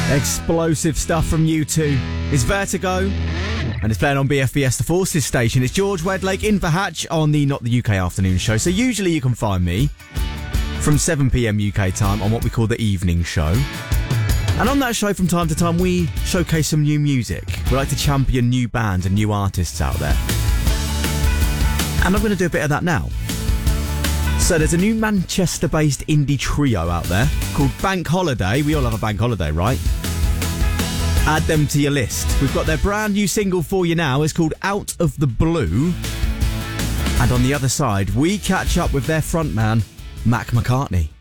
Explosive stuff from U2. It's Vertigo, and it's playing on BFBS, the Forces station. It's George Wedlake in for Hatch on the Not the UK Afternoon show. So usually you can find me from 7 p.m. UK time on what we call the evening show. And on that show, from time to time, we showcase some new music. We like to champion new bands and new artists out there. And I'm going to do a bit of that now. So there's a new Manchester-based indie trio out there called Bank Holiday. We all have a bank holiday, right? Add them to your list. We've got their brand new single for you now. It's called Out of the Blue. And on the other side, we catch up with their frontman, Mac McCartney.